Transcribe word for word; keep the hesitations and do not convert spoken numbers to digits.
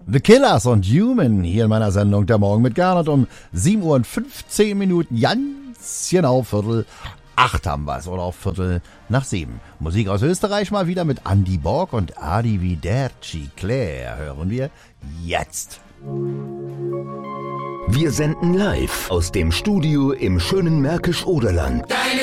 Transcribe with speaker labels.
Speaker 1: The Killers und Human hier in meiner Sendung Der Morgen mit Gernot um sieben Uhr und fünfzehn Minuten, ganz genau Viertel acht haben wir es, oder auch Viertel nach sieben. Musik aus Österreich mal wieder mit Andy Borg und Arrivederci Claire hören wir jetzt.
Speaker 2: Wir senden live aus dem Studio im schönen Märkisch-Oderland.